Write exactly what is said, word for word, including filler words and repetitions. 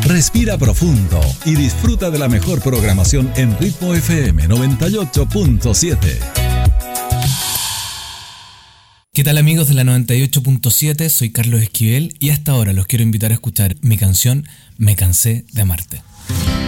Respira profundo y disfruta de la mejor programación en Ritmo F M noventa y ocho punto siete. ¿Qué tal, amigos de la noventa y ocho punto siete? Soy Carlos Esquivel y hasta ahora los quiero invitar a escuchar mi canción Me cansé de amarte.